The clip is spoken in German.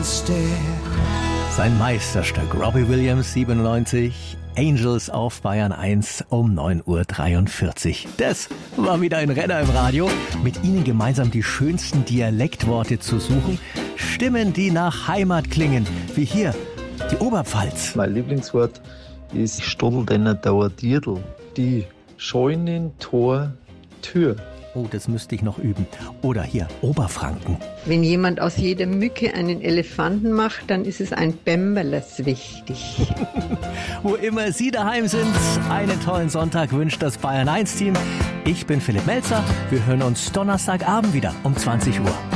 Sein Meisterstück, Robbie Williams, 97, Angels auf Bayern 1 um 9:43 Uhr. Das war wieder ein Renner im Radio. Mit Ihnen gemeinsam die schönsten Dialektworte zu suchen. Stimmen, die nach Heimat klingen, wie hier die Oberpfalz. Mein Lieblingswort ist Stoddeldenner Dauerdierdl. Die Scheunentor-Tür. Oh, das müsste ich noch üben. Oder hier, Oberfranken. Wenn jemand aus jeder Mücke einen Elefanten macht, dann ist es ein Bämberlers wichtig. Wo immer Sie daheim sind, einen tollen Sonntag wünscht das Bayern 1 Team. Ich bin Philipp Melzer. Wir hören uns Donnerstagabend wieder um 20 Uhr.